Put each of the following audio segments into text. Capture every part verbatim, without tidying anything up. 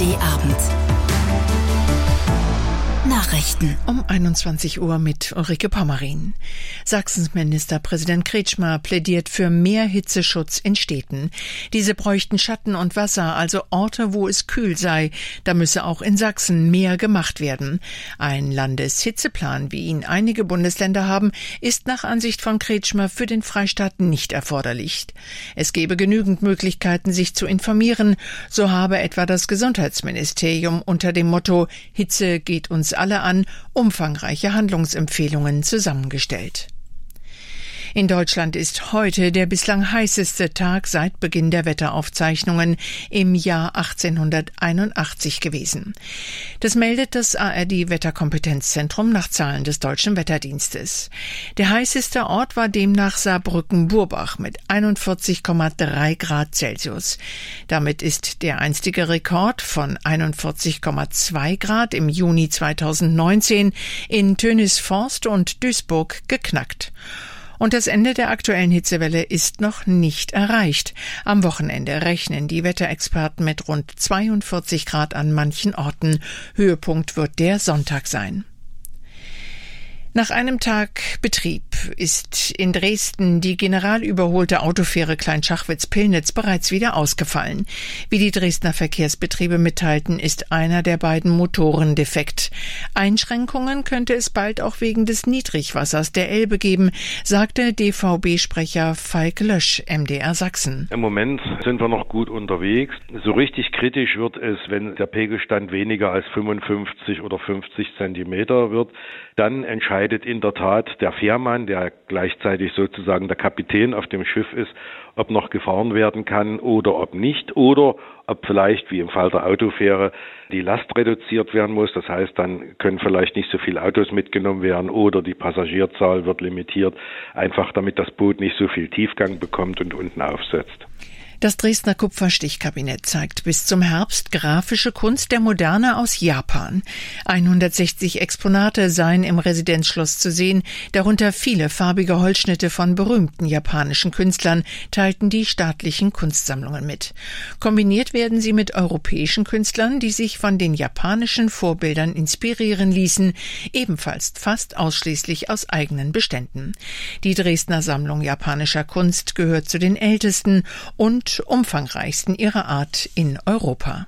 D Abend. Nachrichten um einundzwanzig Uhr mit Ulrike Pommerin. Sachsens Ministerpräsident Kretschmer plädiert für mehr Hitzeschutz in Städten. Diese bräuchten Schatten und Wasser, also Orte, wo es kühl sei. Da müsse auch in Sachsen mehr gemacht werden. Ein Landeshitzeplan, wie ihn einige Bundesländer haben, ist nach Ansicht von Kretschmer für den Freistaat nicht erforderlich. Es gebe genügend Möglichkeiten, sich zu informieren. So habe etwa das Gesundheitsministerium unter dem Motto Hitze geht uns alle an umfangreiche Handlungsempfehlungen zusammengestellt. In Deutschland ist heute der bislang heißeste Tag seit Beginn der Wetteraufzeichnungen im Jahr achtzehnhunderteinundachtzig gewesen. Das meldet das A R D-Wetterkompetenzzentrum nach Zahlen des Deutschen Wetterdienstes. Der heißeste Ort war demnach Saarbrücken-Burbach mit einundvierzig Komma drei Grad Celsius. Damit ist der einstige Rekord von einundvierzig Komma zwei Grad im Juni zweitausendneunzehn in Tönisforst und Duisburg geknackt. Und das Ende der aktuellen Hitzewelle ist noch nicht erreicht. Am Wochenende rechnen die Wetterexperten mit rund zweiundvierzig Grad an manchen Orten. Höhepunkt wird der Sonntag sein. Nach einem Tag Betrieb ist in Dresden die generalüberholte Autofähre Kleinschachwitz-Pillnitz bereits wieder ausgefallen. Wie die Dresdner Verkehrsbetriebe mitteilten, ist einer der beiden Motoren defekt. Einschränkungen könnte es bald auch wegen des Niedrigwassers der Elbe geben, sagte D V B-Sprecher Falk Lösch, M D R Sachsen. Im Moment sind wir noch gut unterwegs. So richtig kritisch wird es, wenn der Pegelstand weniger als fünfundfünfzig oder fünfzig Zentimeter wird. Dann entscheidet in der Tat der Fährmann, der gleichzeitig sozusagen der Kapitän auf dem Schiff ist, ob noch gefahren werden kann oder ob nicht, oder ob vielleicht, wie im Fall der Autofähre, die Last reduziert werden muss. Das heißt, dann können vielleicht nicht so viele Autos mitgenommen werden oder die Passagierzahl wird limitiert, einfach damit das Boot nicht so viel Tiefgang bekommt und unten aufsetzt. Das Dresdner Kupferstichkabinett zeigt bis zum Herbst grafische Kunst der Moderne aus Japan. hundertsechzig Exponate seien im Residenzschloss zu sehen, darunter viele farbige Holzschnitte von berühmten japanischen Künstlern, teilten die staatlichen Kunstsammlungen mit. Kombiniert werden sie mit europäischen Künstlern, die sich von den japanischen Vorbildern inspirieren ließen, ebenfalls fast ausschließlich aus eigenen Beständen. Die Dresdner Sammlung japanischer Kunst gehört zu den ältesten und umfangreichsten ihrer Art in Europa.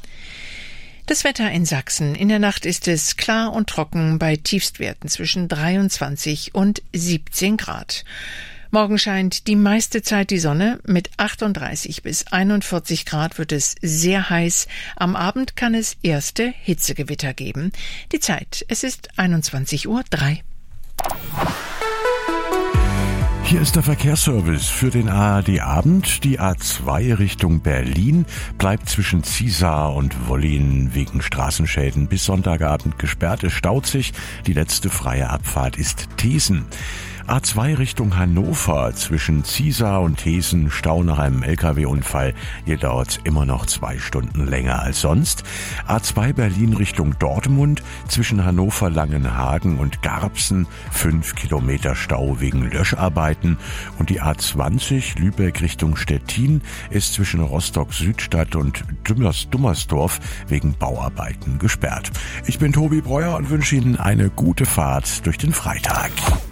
Das Wetter in Sachsen. In der Nacht ist es klar und trocken bei Tiefstwerten zwischen dreiundzwanzig und siebzehn Grad. Morgen scheint die meiste Zeit die Sonne. Mit achtunddreißig bis einundvierzig Grad wird es sehr heiß. Am Abend kann es erste Hitzegewitter geben. Die Zeit, es ist einundzwanzig Uhr drei. Hier ist der Verkehrsservice für den A R D-Abend. Die A zwei Richtung Berlin bleibt zwischen Ziesar und Wollin wegen Straßenschäden bis Sonntagabend gesperrt. Es staut sich. Die letzte freie Abfahrt ist Thesen. A zwei Richtung Hannover zwischen Ziesar und Thesen, Stau nach einem L K W-Unfall. Hier dauert es immer noch zwei Stunden länger als sonst. A zwei Berlin Richtung Dortmund zwischen Hannover, Langenhagen und Garbsen, fünf Kilometer Stau wegen Löscharbeiten. Und die A zwanzig Lübeck Richtung Stettin ist zwischen Rostock-Südstadt und Dummersdorf wegen Bauarbeiten gesperrt. Ich bin Tobi Breuer und wünsche Ihnen eine gute Fahrt durch den Freitag.